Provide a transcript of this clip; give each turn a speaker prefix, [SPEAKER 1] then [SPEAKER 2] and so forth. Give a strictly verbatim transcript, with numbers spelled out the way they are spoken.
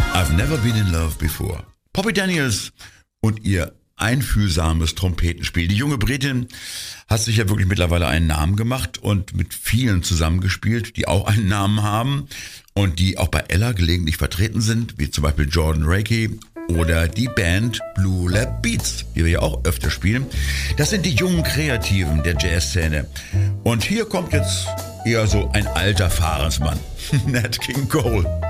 [SPEAKER 1] I've never been in love before. Poppy Daniels und ihr einfühlsames Trompetenspiel. Die junge Britin hat sich ja wirklich mittlerweile einen Namen gemacht und mit vielen zusammengespielt, die auch einen Namen haben und die auch bei Ella gelegentlich vertreten sind, wie zum Beispiel Jordan Rakey oder die Band Blue Lab Beats, die wir ja auch öfter spielen. Das sind die jungen Kreativen der Jazzszene. Und hier kommt jetzt eher so ein alter Fahrensmann, Nat King Cole.